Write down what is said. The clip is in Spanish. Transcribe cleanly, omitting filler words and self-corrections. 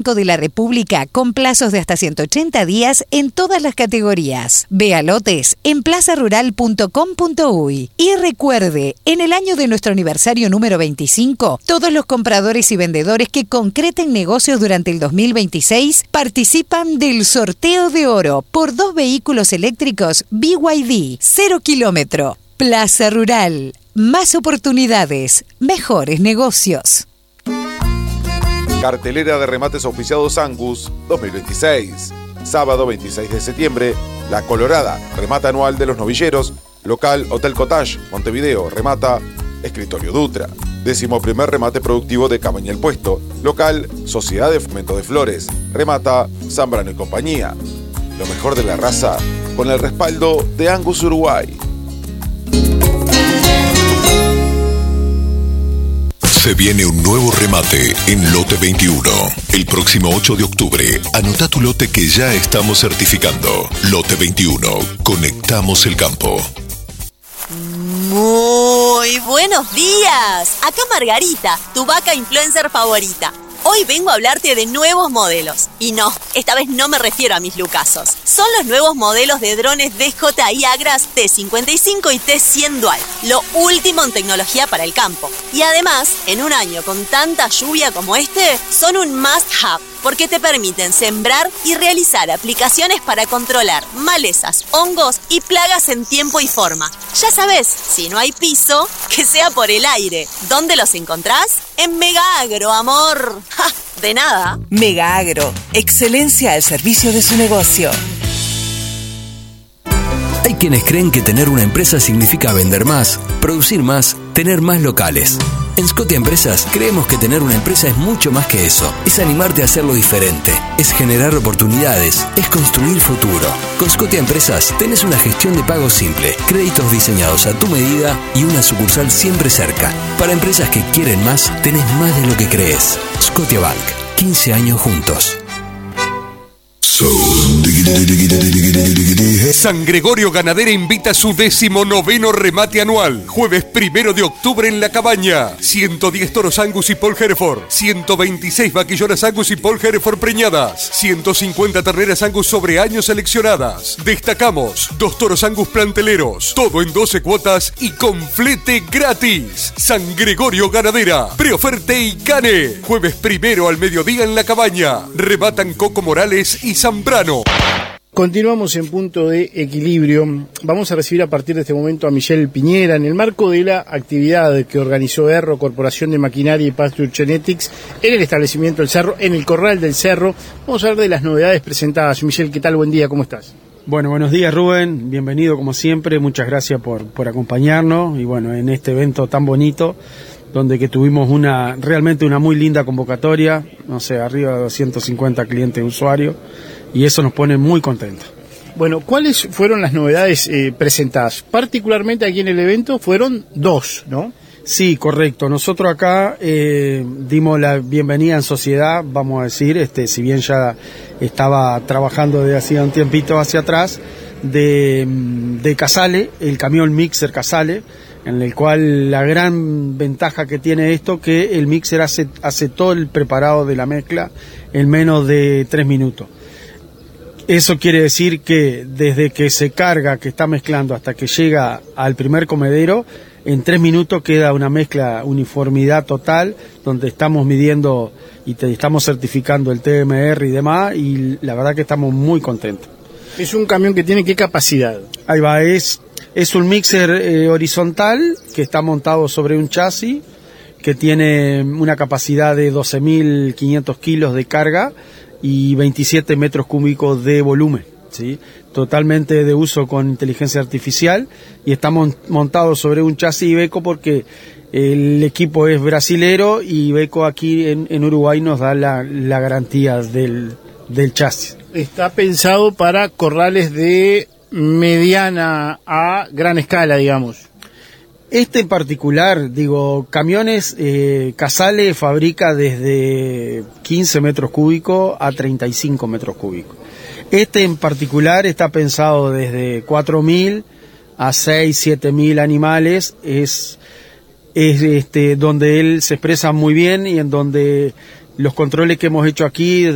Banco de la República con plazos de hasta 180 días en todas las categorías. Vea lotes en plazarural.com.uy. Y recuerde, en el año de nuestro aniversario número 25, todos los compradores y vendedores que concreten negocios durante el 2026 participan del sorteo de oro por 2 vehículos eléctricos BYD 0 kilómetro. Plaza Rural. Más oportunidades, mejores negocios. Cartelera de remates auspiciados Angus 2026. Sábado 26 de septiembre, La Colorada, remata anual de los novilleros. Local Hotel Cottage, Montevideo, remata Escritorio Dutra. 11º remate productivo de Cabaña El Puesto. Local Sociedad de Fomento de Flores, remata Zambrano y compañía. Lo mejor de la raza con el respaldo de Angus Uruguay. Se viene un nuevo remate en Lote 21. El próximo 8 de octubre, anota tu lote que ya estamos certificando. Lote 21. Conectamos el campo. Muy buenos días. Acá Margarita, tu vaca influencer favorita. Hoy vengo a hablarte de nuevos modelos. Y no, esta vez no me refiero a mis lucazos. Son los nuevos modelos de drones DJI Agras T55 y T100 Dual. Lo último en tecnología para el campo. Y además, en un año con tanta lluvia como este, son un must-have. Porque te permiten sembrar y realizar aplicaciones para controlar malezas, hongos y plagas en tiempo y forma. Ya sabes, si no hay piso, que sea por el aire. ¿Dónde los encontrás? En Mega Agro, amor. ¡Ja! De nada. Mega Agro, excelencia al servicio de su negocio. Hay quienes creen que tener una empresa significa vender más, producir más, tener más locales. En Scotia Empresas creemos que tener una empresa es mucho más que eso. Es animarte a hacerlo diferente, es generar oportunidades, es construir futuro. Con Scotia Empresas tenés una gestión de pago simple, créditos diseñados a tu medida y una sucursal siempre cerca. Para empresas que quieren más, tenés más de lo que crees. Scotia Bank, 15 años juntos. San Gregorio Ganadera invita a su 19º remate anual. Jueves 1 de octubre en La Cabaña. 110 toros Angus y Paul Hereford. 126 vaquillonas Angus y Paul Hereford preñadas. 150 terneras Angus sobre años seleccionadas. Destacamos 2 toros Angus planteleros. Todo en 12 cuotas y con flete gratis. San Gregorio Ganadera. Preoferte y Cane. Jueves 1 al mediodía en La Cabaña. Rematan Coco Morales y Zambrano. Continuamos en Punto de Equilibrio. Vamos a recibir a partir de este momento a Michelle Piñera en el marco de la actividad que organizó ERRO, Corporación de Maquinaria y Pasture Genetics, en el establecimiento del Cerro, en el Corral del Cerro. Vamos a hablar de las novedades presentadas. Michelle, ¿qué tal? Buen día, ¿cómo estás? Bueno, buenos días, Rubén. Bienvenido como siempre. Muchas gracias por acompañarnos y bueno, en este evento tan bonito, donde que tuvimos realmente una muy linda convocatoria, no sé, arriba de 250 clientes usuarios, y eso nos pone muy contentos. Bueno, ¿cuáles fueron las novedades presentadas? Particularmente aquí en el evento fueron 2, ¿no? Sí, correcto. Nosotros acá dimos la bienvenida en sociedad, vamos a decir, si bien ya estaba trabajando desde hacía un tiempito hacia atrás, de Casale, el camión Mixer Casale, en el cual la gran ventaja que tiene esto, que el mixer hace todo el preparado de la mezcla en menos de 3 minutos. Eso quiere decir que desde que se carga, que está mezclando, hasta que llega al primer comedero, en 3 minutos queda una mezcla, uniformidad total, donde estamos midiendo y estamos certificando el TMR y demás, y la verdad que estamos muy contentos. ¿Es un camión que tiene qué capacidad? Ahí va, es un mixer horizontal que está montado sobre un chasis que tiene una capacidad de 12.500 kilos de carga y 27 metros cúbicos de volumen, ¿sí? Totalmente de uso con inteligencia artificial, y está montado sobre un chasis Iveco porque el equipo es brasilero y Iveco aquí en Uruguay nos da la garantía del chasis. Está pensado para corrales de mediana a gran escala, digamos. Este en particular, camiones, Casale fabrica desde 15 metros cúbicos a 35 metros cúbicos. Este en particular está pensado desde 4.000 a 6.000-7.000 animales, es donde él se expresa muy bien y en donde los controles que hemos hecho aquí